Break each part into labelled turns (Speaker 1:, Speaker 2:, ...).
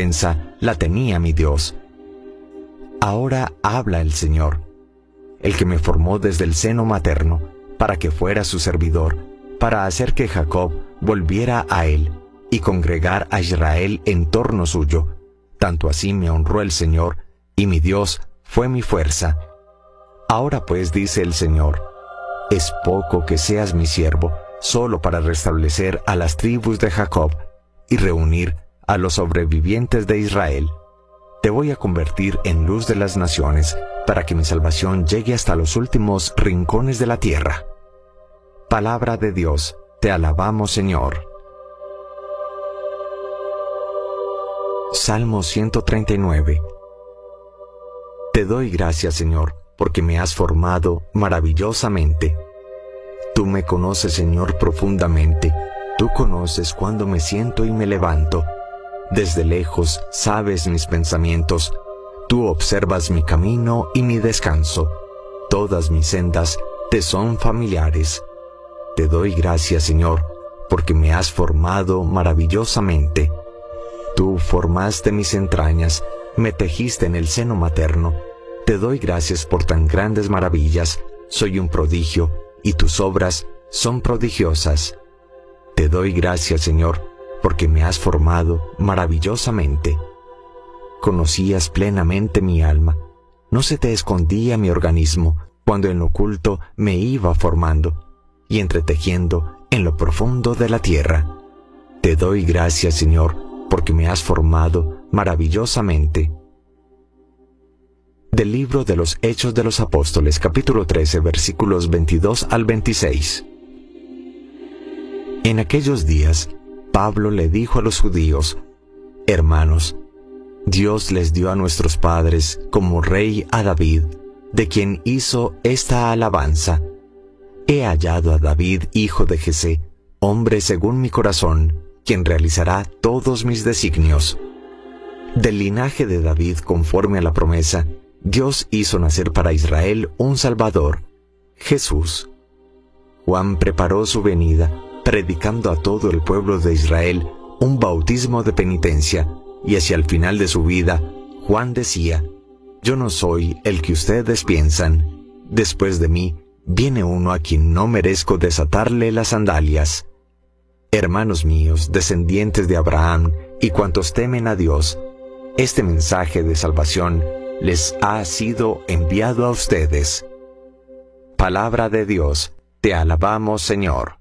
Speaker 1: recompensa la tenía mi Dios. Ahora habla el Señor, el que me formó desde el seno materno, para que fuera su servidor, para hacer que Jacob volviera a él, y congregar a Israel en torno suyo. Tanto así me honró el Señor, y mi Dios fue mi fuerza. Ahora pues, dice el Señor, es poco que seas mi siervo, solo para restablecer a las tribus de Jacob, y reunir a los sobrevivientes de Israel. Te voy a convertir en luz de las naciones, para que mi salvación llegue hasta los últimos rincones de la tierra. Palabra de Dios, te alabamos, Señor. Salmo 139. Te doy gracias, Señor, porque me has formado maravillosamente. Tú me conoces, Señor, profundamente. Tú conoces cuando me siento y me levanto. Desde lejos sabes mis pensamientos. Tú observas mi camino y mi descanso. Todas mis sendas te son familiares. Te doy gracias, Señor, porque me has formado maravillosamente. Tú formaste mis entrañas, me tejiste en el seno materno. Te doy gracias por tan grandes maravillas. Soy un prodigio, y tus obras son prodigiosas. Te doy gracias, Señor, porque me has formado maravillosamente. Conocías plenamente mi alma. No se te escondía mi organismo, cuando en lo oculto me iba formando, y entretejiendo en lo profundo de la tierra. Te doy gracias, Señor, porque me has formado maravillosamente. Del libro de los Hechos de los Apóstoles, capítulo 13, versículos 22 al 26. En aquellos días, Pablo le dijo a los judíos: Hermanos, Dios les dio a nuestros padres como rey a David, de quien hizo esta alabanza: He hallado a David, hijo de Jesé, hombre según mi corazón, quien realizará todos mis designios. Del linaje de David, conforme a la promesa, Dios hizo nacer para Israel un Salvador, Jesús. Juan preparó su venida, predicando a todo el pueblo de Israel un bautismo de penitencia, y hacia el final de su vida, Juan decía: Yo no soy el que ustedes piensan. Después de mí, viene uno a quien no merezco desatarle las sandalias. Hermanos míos, descendientes de Abraham, y cuantos temen a Dios, este mensaje de salvación les ha sido enviado a ustedes. Palabra de Dios, te alabamos, Señor.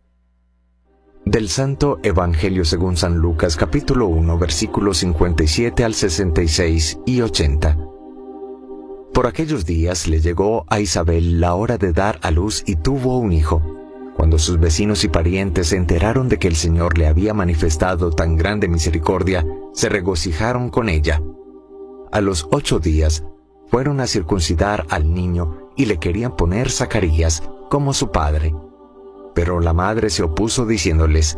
Speaker 1: Del Santo Evangelio según San Lucas, capítulo 1, versículos 57 al 66 y 80. Por aquellos días le llegó a Isabel la hora de dar a luz y tuvo un hijo. Cuando sus vecinos y parientes se enteraron de que el Señor le había manifestado tan grande misericordia, se regocijaron con ella. A los 8 días, fueron a circuncidar al niño y le querían poner Zacarías como su padre. Pero la madre se opuso diciéndoles: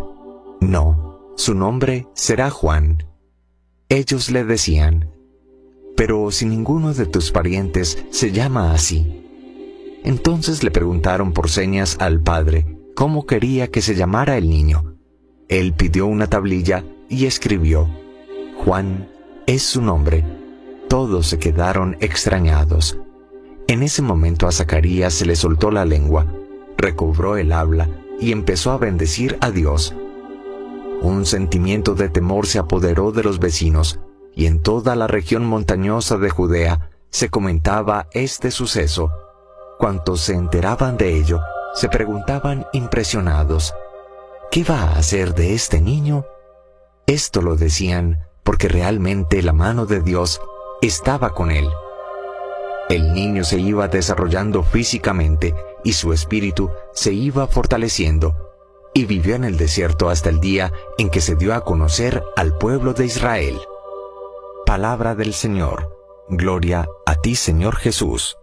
Speaker 1: No, su nombre será Juan. Ellos le decían: Pero si ninguno de tus parientes se llama así. Entonces le preguntaron por señas al padre cómo quería que se llamara el niño. Él pidió una tablilla y escribió: Juan es su nombre. Todos se quedaron extrañados. En ese momento a Zacarías se le soltó la lengua, recobró el habla y empezó a bendecir a Dios. Un sentimiento de temor se apoderó de los vecinos, y en toda la región montañosa de Judea se comentaba este suceso. Cuantos se enteraban de ello, se preguntaban impresionados: ¿qué va a hacer de este niño? Esto lo decían porque realmente la mano de Dios estaba con él. El niño se iba desarrollando físicamente y su espíritu se iba fortaleciendo, y vivió en el desierto hasta el día en que se dio a conocer al pueblo de Israel. Palabra del Señor. Gloria a ti, Señor Jesús.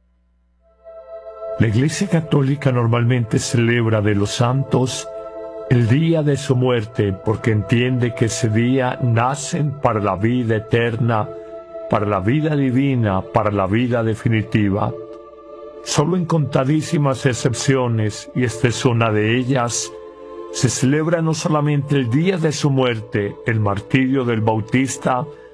Speaker 2: La Iglesia Católica normalmente celebra de los santos el día de su muerte, porque entiende que ese día nacen para la vida eterna, para la vida divina, para la vida definitiva. Solo en contadísimas excepciones, y esta es una de ellas, se celebra no solamente el día de su muerte, el martirio del Bautista,